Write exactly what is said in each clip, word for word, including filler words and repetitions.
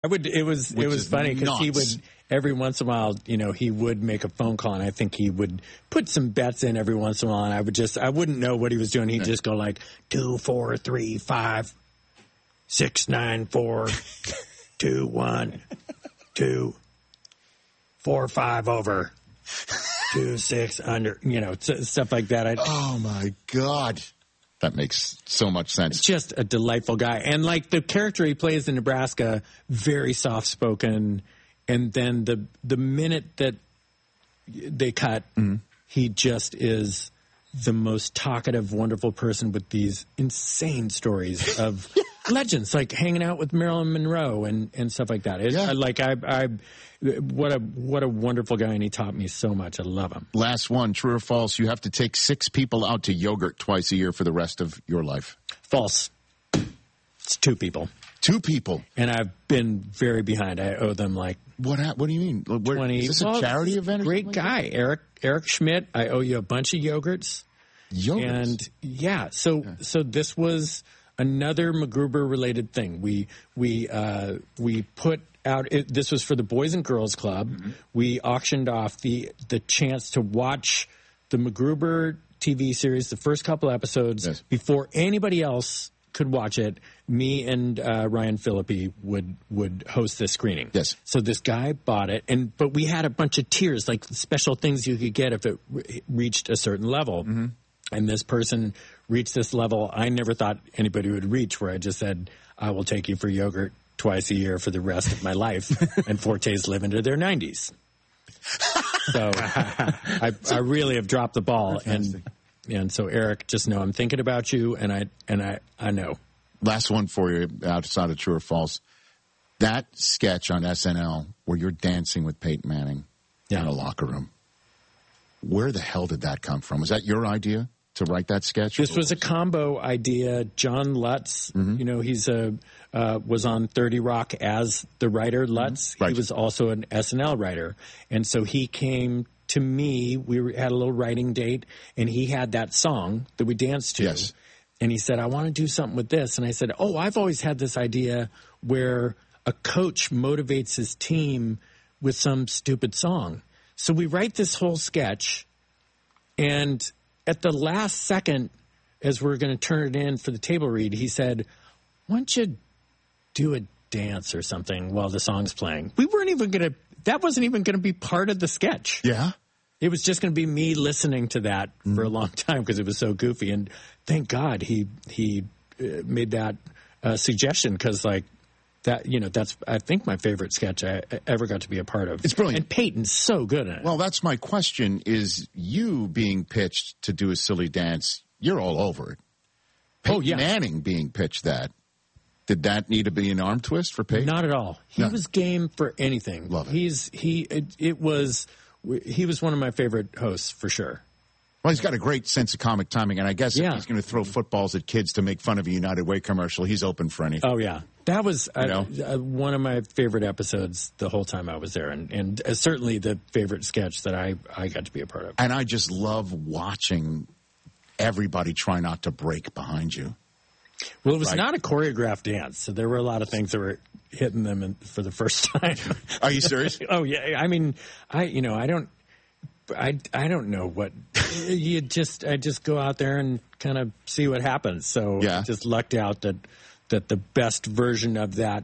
I would. It was. It was funny because he would every once in a while. You know, he would make a phone call, and I think he would put some bets in every once in a while. And I would just. I wouldn't know what he was doing. He'd yeah. just go like two, four, three, five, six, nine, four, two, one, two, four, five over, two, six under. You know, stuff like that. I'd, oh my God. That makes so much sense. Just a delightful guy. And like the character he plays in Nebraska, very soft-spoken. And then the the minute that they cut, mm-hmm. he just is the most talkative, wonderful person with these insane stories of legends, like hanging out with Marilyn Monroe and, and stuff like that. It, yeah. Like I, I, what a what a wonderful guy, and he taught me so much. I love him. Last one, true or false? You have to take six people out to yogurt twice a year for the rest of your life. False. It's two people. Two people. And I've been very behind. I owe them like what? What do you mean? Where, twenty. Is this well, a charity event? Or great like guy, that? Eric Eric Schmidt. I owe you a bunch of yogurts. Yogurts. And yeah, so yeah. so this was another MacGruber related thing. We we uh, we put out. It, this was for the Boys and Girls Club. Mm-hmm. We auctioned off the the chance to watch the MacGruber T V series, the first couple episodes, yes. before anybody else could watch it. Me and uh, Ryan Phillippe would would host this screening. Yes. So this guy bought it, and but we had a bunch of tiers, like special things you could get if it re- reached a certain level. Mm-hmm. And this person reached this level I never thought anybody would reach, where I just said, I will take you for yogurt twice a year for the rest of my life. And Fortes live into their nineties. So I, I really have dropped the ball. And and so, Eric, just know I'm thinking about you, and I and I, I know. Last one for you, outside of true or false. That sketch on S N L where you're dancing with Peyton Manning yeah. in a locker room. Where the hell did that come from? Was that your idea to write that sketch? This was a combo idea. John Lutz, mm-hmm. you know, he's a uh, was on thirty Rock as the writer. Lutz, mm-hmm. right. He was also an S N L writer, and so he came to me. We were, had a little writing date, and he had that song that we danced to. Yes. And he said, I want to do something with this. And I said, oh, I've always had this idea where a coach motivates his team with some stupid song. So we write this whole sketch, and at the last second, as we're going to turn it in for the table read, he said, why don't you do a dance or something while the song's playing? We weren't even going to, that wasn't even going to be part of the sketch. Yeah. It was just going to be me listening to that mm. for a long time because it was so goofy. And thank God he he uh, made that uh, suggestion, because, like, that, you know, that's, I think, my favorite sketch I ever got to be a part of. It's brilliant. And Peyton's so good in it. Well, that's my question, is you being pitched to do a silly dance, you're all over it. Peyton oh, yeah. Manning being pitched that. Did that need to be an arm twist for Peyton? Not at all. He no. was game for anything. Love it. He's, he, it, it was... He was one of my favorite hosts, for sure. Well, he's got a great sense of comic timing, and I guess yeah. if he's going to throw footballs at kids to make fun of a United Way commercial, he's open for anything. Oh, yeah. That was you uh, know? uh, one of my favorite episodes the whole time I was there, and, and uh, certainly the favorite sketch that I, I got to be a part of. And I just love watching everybody try not to break behind you. Well, it was right. not a choreographed dance, so there were a lot of things that were hitting them in, for the first time. Are you serious? Oh, yeah. I mean, I you know, I don't... I, I don't know what you just I just go out there and kind of see what happens. So yeah. I just lucked out that that the best version of that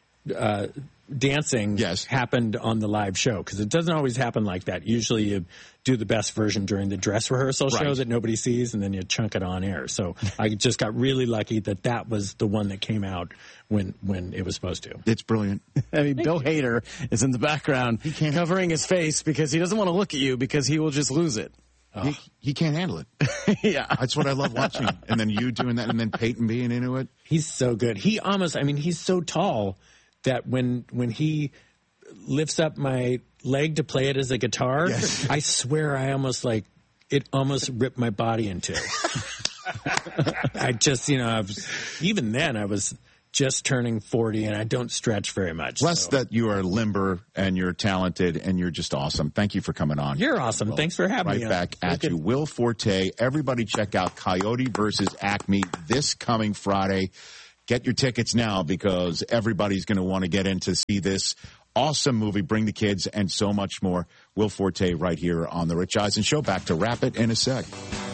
uh, dancing yes. happened on the live show, because it doesn't always happen like that. Usually you do the best version during the dress rehearsal right. show that nobody sees, and then you chunk it on air. So I just got really lucky that that was the one that came out when when it was supposed to. It's brilliant. I mean, Thank Bill you. Hader is in the background he can't covering his face because he doesn't want to look at you because he will just lose it. Oh. He, he can't handle it. Yeah. That's what I love watching. And then you doing that, and then Peyton being into it. He's so good. He almost, I mean, he's so tall that when when he lifts up my leg to play it as a guitar, yes. I swear I almost like, it almost ripped my body in two. I just, you know, I was, even then I was just turning forty, and I don't stretch very much. Less so. that you are limber and you're talented and you're just awesome. Thank you for coming on. You're awesome. Well, Thanks for having right me. Right back on. at you. Will Forte. Everybody check out Coyote versus Acme this coming Friday. Get your tickets now because everybody's going to want to get in to see this awesome movie, Bring the Kids, and so much more. Will Forte right here on The Rich Eisen Show. Back to wrap it in a sec.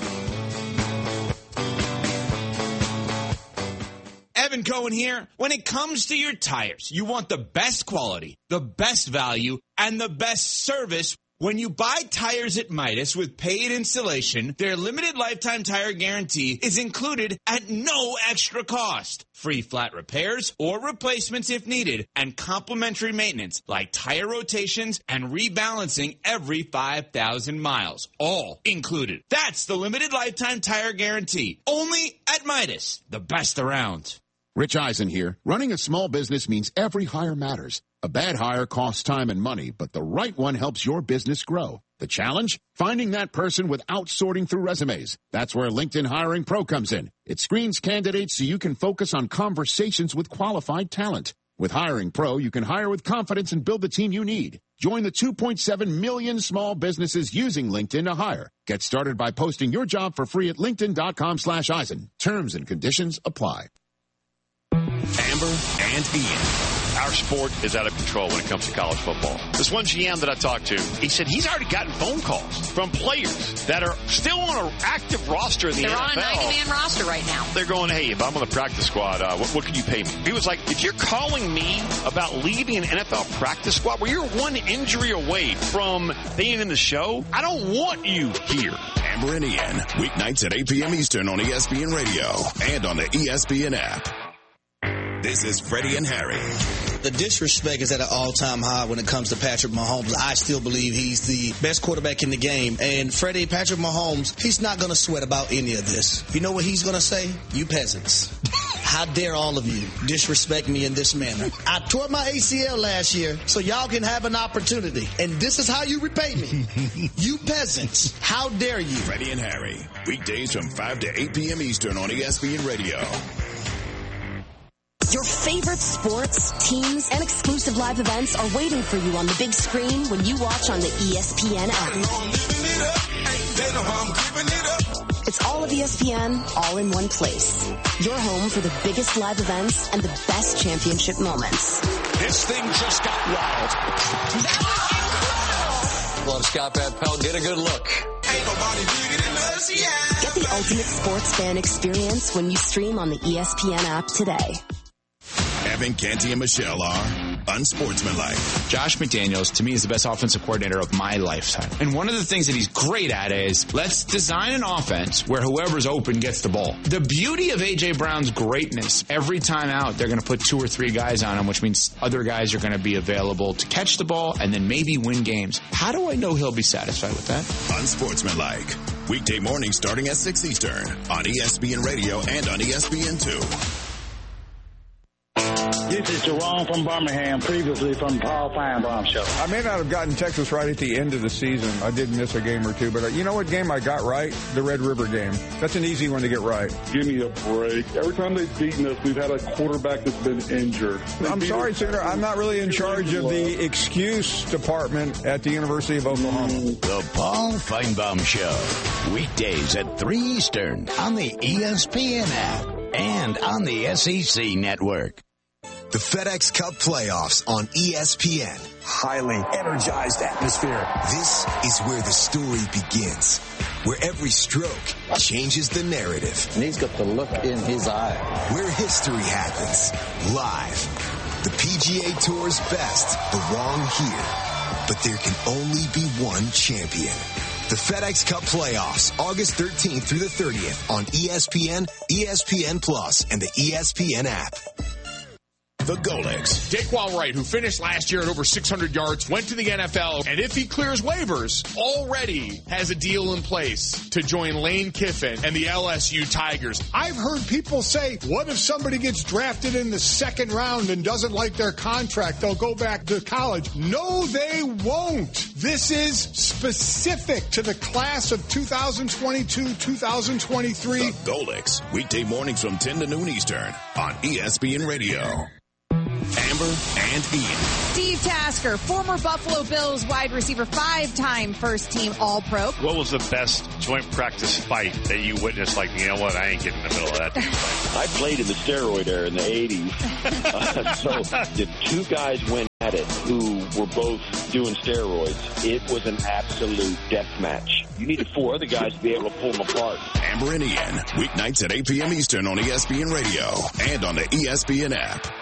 Evan Cohen here. When it comes to your tires, you want the best quality, the best value, and the best service. When you buy tires at Midas with paid installation, their limited lifetime tire guarantee is included at no extra cost. Free flat repairs or replacements if needed, and complimentary maintenance like tire rotations and rebalancing every five thousand miles. All included. That's the limited lifetime tire guarantee. Only at Midas, the best around. Rich Eisen here. Running a small business means every hire matters. A bad hire costs time and money, but the right one helps your business grow. The challenge? Finding that person without sorting through resumes. That's where LinkedIn Hiring Pro comes in. It screens candidates so you can focus on conversations with qualified talent. With Hiring Pro, you can hire with confidence and build the team you need. Join the two point seven million small businesses using LinkedIn to hire. Get started by posting your job for free at linkedin.com slash Eisen. Terms and conditions apply. Amber and Ian. Our sport is out of control when it comes to college football. This one G M that I talked to, he said he's already gotten phone calls from players that are still on an active roster in the They're N F L. They're on a ninety-man roster right now. They're going, hey, if I'm on the practice squad, uh, what, what can you pay me? He was like, if you're calling me about leaving an N F L practice squad where you're one injury away from being in the show, I don't want you here. Amber and Ian, weeknights at eight p.m. Eastern on E S P N Radio and on the E S P N app. This is Freddie and Harry. The disrespect is at an all-time high when it comes to Patrick Mahomes. I still believe he's the best quarterback in the game. And Freddie, Patrick Mahomes, he's not going to sweat about any of this. You know what he's going to say? You peasants. How dare all of you disrespect me in this manner? I tore my A C L last year so y'all can have an opportunity. And this is how you repay me. You peasants. How dare you? Freddie and Harry, weekdays from five to eight p.m. Eastern on E S P N Radio. Your favorite sports, teams, and exclusive live events are waiting for you on the big screen when you watch on the E S P N app. It's all of E S P N, all in one place. Your home for the biggest live events and the best championship moments. This thing just got wild. That was incredible! Let Scott Van Pelt get a good look. Ain't nobody bigger than us, yeah. Get the ultimate sports fan experience when you stream on the E S P N app today. Evan, Canty, and Michelle are unsportsmanlike. Josh McDaniels, to me, is the best offensive coordinator of my lifetime. And one of the things that he's great at is, let's design an offense where whoever's open gets the ball. The beauty of A J. Brown's greatness, every time out, they're going to put two or three guys on him, which means other guys are going to be available to catch the ball and then maybe win games. How do I know he'll be satisfied with that? Unsportsmanlike. Weekday mornings starting at six Eastern on E S P N Radio and on E S P N two. This is Jerome from Birmingham, previously from the Paul Feinbaum Show. I may not have gotten Texas right at the end of the season. I did miss a game or two, but you know what game I got right? The Red River game. That's an easy one to get right. Give me a break. Every time they've beaten us, we've had a quarterback that's been injured. They I'm sorry, Senator. I'm not really in charge of the excuse department at the University of Oklahoma. The Paul Feinbaum Show. Weekdays at three Eastern on the E S P N app and on the S E C network. The FedEx Cup playoffs on E S P N. Highly energized atmosphere. This is where the story begins, where every stroke changes the narrative. And he's got the look in his eye. Where history happens, live. The P G A Tour's best belong here, but there can only be one champion. The FedEx Cup playoffs, August thirteenth through the thirtieth on E S P N, E S P N Plus, and the E S P N app. The Golix. Daquan Wright, who finished last year at over six hundred yards, went to the N F L, and if he clears waivers, already has a deal in place to join Lane Kiffin and the L S U Tigers. I've heard people say, what if somebody gets drafted in the second round and doesn't like their contract? They'll go back to college. No, they won't. This is specific to the class of two thousand twenty-two, two thousand twenty-three. The Golix. Weekday mornings from ten to noon Eastern on E S P N Radio. Amber and Ian. Steve Tasker, former Buffalo Bills wide receiver, five-time first-team All-Pro. What was the best joint practice fight that you witnessed? Like, you know what, I ain't getting in the middle of that. I played in the steroid era in the eighties. Uh, so the two guys went at it who were both doing steroids. It was an absolute death match. You needed four other guys to be able to pull them apart. Amber and Ian, weeknights at eight p.m. Eastern on E S P N Radio and on the E S P N app.